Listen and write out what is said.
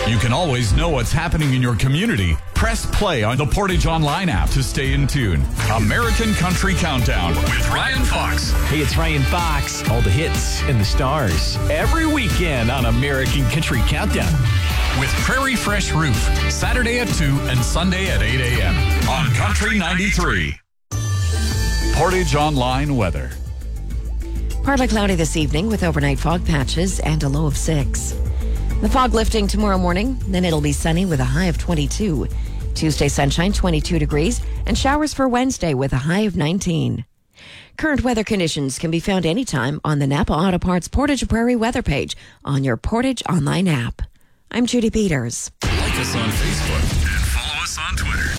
You can always know what's happening in your community. Press play on the Portage Online app to stay in tune. American Country Countdown with Ryan Fox. Hey, it's Ryan Fox. All the hits and the stars every weekend on American Country Countdown. With Prairie Fresh Roof, Saturday at 2 and Sunday at 8 a.m. on Country 93. Portage Online weather. Partly cloudy this evening with overnight fog patches and a low of 6. The fog lifting tomorrow morning, then it'll be sunny with a high of 22. Tuesday sunshine, 22 degrees, and showers for Wednesday with a high of 19. Current weather conditions can be found anytime on the Napa Auto Parts Portage Prairie weather page on your Portage Online app. I'm Judy Peters. Like us on Facebook and follow us on Twitter.